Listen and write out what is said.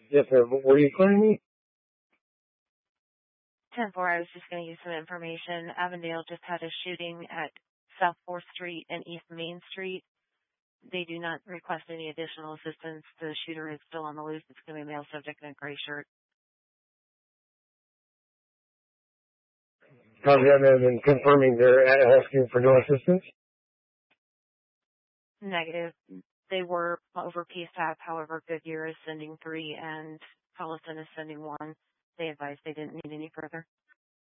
Yes, sir. Were you calling me? 10-4, I was just going to use some information. Avondale just had a shooting at South 4th Street and East Main Street. They do not request any additional assistance. The shooter is still on the loose. It's going to be a male subject in a gray shirt. Copy that and confirming they're asking for no assistance? Negative. They were over PSAP. However, Goodyear is sending 3 and Collison is sending 1. They advised they didn't need any further.